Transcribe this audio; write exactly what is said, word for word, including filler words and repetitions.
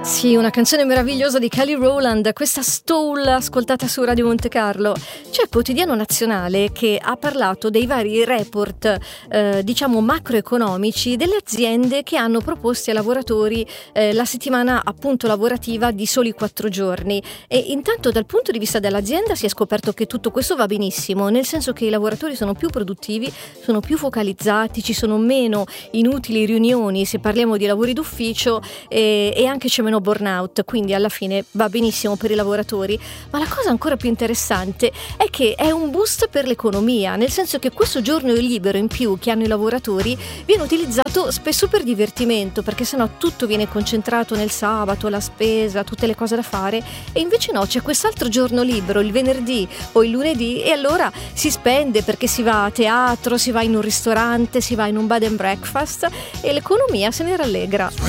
Sì, una canzone meravigliosa di Kelly Rowland, questa Stole ascoltata su Radio Monte Carlo. C'è il Quotidiano Nazionale che ha parlato dei vari report, eh, diciamo macroeconomici delle aziende che hanno proposti ai lavoratori eh, la settimana appunto lavorativa di soli quattro giorni. E intanto dal punto di vista dell'azienda si è scoperto che tutto questo va benissimo, nel senso che i lavoratori sono più produttivi, sono più focalizzati, ci sono meno inutili riunioni se parliamo di lavori d'ufficio e, e anche c'è meno burnout, quindi alla fine va benissimo per i lavoratori. Ma la cosa ancora più interessante è che è un boost per l'economia, nel senso che questo giorno libero in più che hanno i lavoratori viene utilizzato spesso per divertimento, perché sennò tutto viene concentrato nel sabato, la spesa, tutte le cose da fare, e invece no, c'è quest'altro giorno libero il venerdì o il lunedì e allora si spende perché si va a teatro, si va in un ristorante, si va in un bed and breakfast e l'economia se ne rallegra.